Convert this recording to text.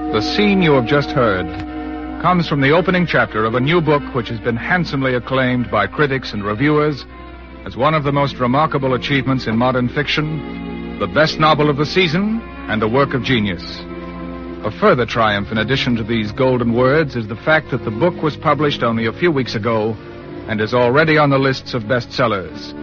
The scene you have just heard comes from the opening chapter of a new book which has been handsomely acclaimed by critics and reviewers as one of the most remarkable achievements in modern fiction, the best novel of the season, and a work of genius. A further triumph in addition to these golden words is the fact that the book was published only a few weeks ago and is already on the lists of bestsellers.